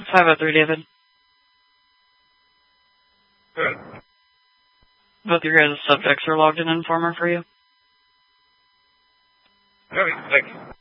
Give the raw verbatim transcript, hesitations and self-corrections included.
five oh three, David. Good. Both your guys' subjects are logged in Informer for you. Okay, thanks.